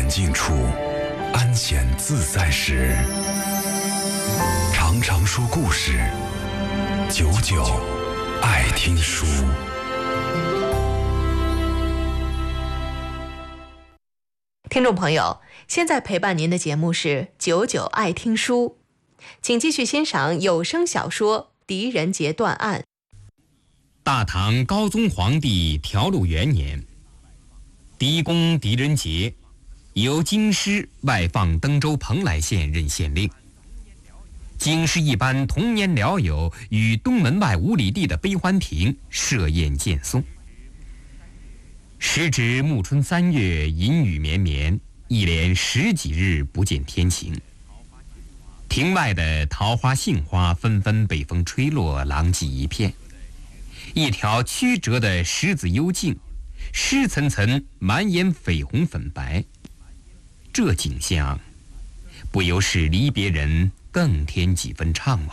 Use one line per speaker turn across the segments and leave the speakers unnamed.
静处，安闲自在时，常常说故事，久久爱听书。
听众朋友，现在陪伴您的节目是久久爱听书，请继续欣赏有声小说《狄仁杰断案》。
大唐高宗皇帝调露元年，狄公狄仁杰由京师外放登州蓬莱县任县令。京师一班童年僚友与东门外5里地的悲欢亭设宴见送。时值暮春3月，阴雨绵绵，一连10几日不见天晴。亭外的桃花杏花纷纷被风吹落，狼藉一片。一条曲折的石子幽径，湿层层满眼绯红粉白，这景象不由使离别人更添几分怅惘。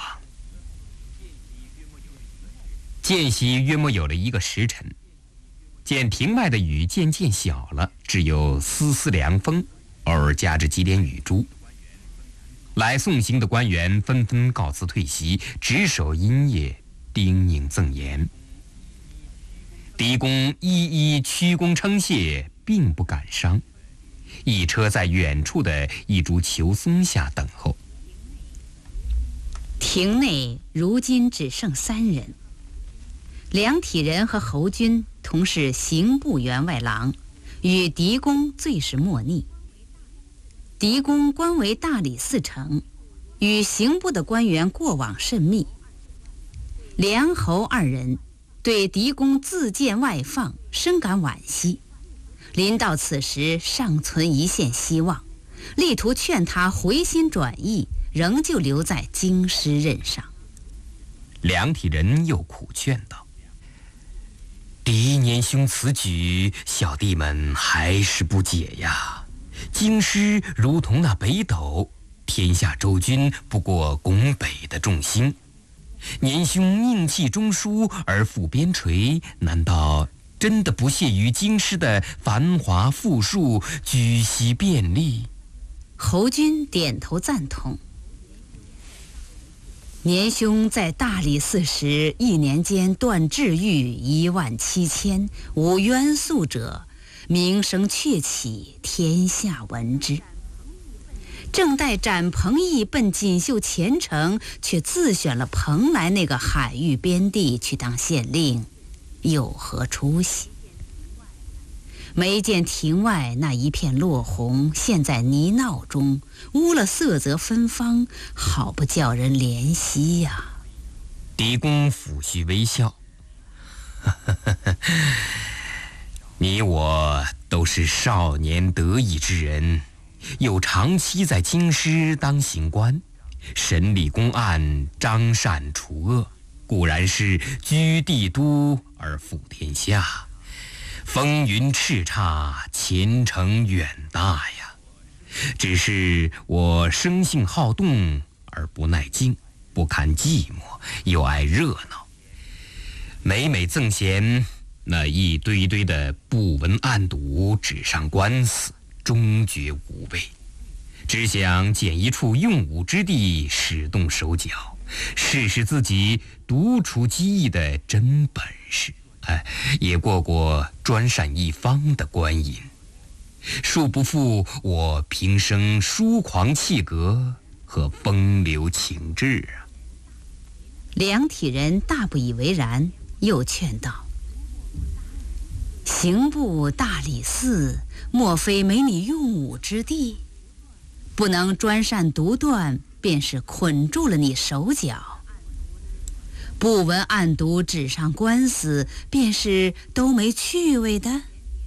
间隙约莫有了1个时辰，见亭外的雨渐渐小了，只有丝丝凉风，偶尔夹着几点雨珠。来送行的官员纷纷告辞退席，值守阴夜，叮咛赠言。狄公一一屈躬称谢，并不感伤，一车在远处的一株虬松下等候。
亭内如今只剩3人，梁体仁和侯军同是刑部员外郎，与狄公最是莫逆。狄公官为大理寺丞，与刑部的官员过往甚密。梁侯2人对狄公自荐外放深感惋惜，临到此时尚存一线希望，力图劝他回心转意，仍旧留在京师任上。
梁体仁又苦劝道：狄年兄此举，小弟们还是不解呀。京师如同那北斗，天下州军不过拱北的众星。年兄宁弃中书而赴边陲，难道真的不屑于京师的繁华富庶、居息便利？
侯军点头赞同。年兄在大理寺时，1年间断治狱17000，无冤诉者，名声鹊起，天下闻之。正待展鹏毅奔锦绣前程，却自选了蓬莱那个海域边地去当县令，有何出息？没见亭外那一片落红，陷在泥淖中，污了色泽芬芳，好不叫人怜惜呀。
狄公抚须微笑，你我都是少年得意之人，又长期在京师当刑官，审理公案，彰善除恶，固然是居帝都而负天下，风云叱咤，前程远大呀。只是我生性好动而不耐静，不堪寂寞，又爱热闹。每每赠闲，那一堆堆的不闻案牍，纸上官司，终觉无味，只想捡一处用武之地，使动手脚，试试自己独处机艺的真本事，也过过专善一方的官瘾，殊不负我平生疏狂气格和风流情致啊。
梁体仁大不以为然，又劝道：刑部大理寺，莫非没你用武之地？不能专善独断，便是捆住了你手脚；不闻案牍，纸上官司，便是都没趣味的。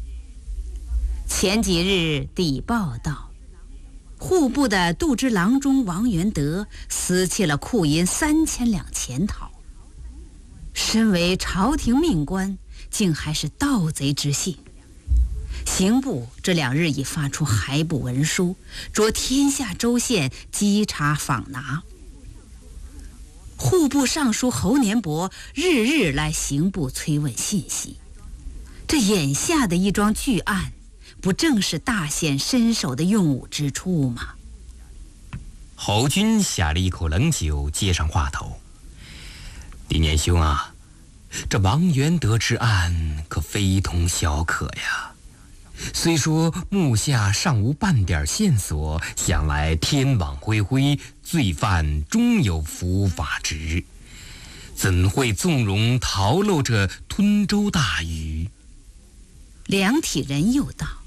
前几日邸报道，户部的度支郎中王元德私窃了库银3000两潜逃，身为朝廷命官，竟还是盗贼之姓。刑部这2日已发出海捕文书，着天下州县稽查访拿。户部尚书侯年伯日日来刑部催问信息。这眼下的一桩巨案， 不正是大显身手的用武之处吗？
侯军下了一口冷酒，接上话头：“李年兄啊，这王元德之案可非同小可呀。虽说目下尚无半点线索，想来天网恢恢，罪犯终有伏法之，怎会纵容逃漏这吞舟大鱼？”
梁体仁又道：“